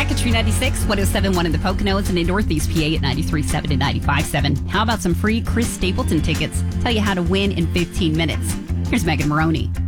back at True 96, 107.1 in the Poconos and in Northeast PA at 93.7 and 95.7. How about some free Chris Stapleton tickets? Tell you how to win in 15 minutes. Here's Megan Maroney.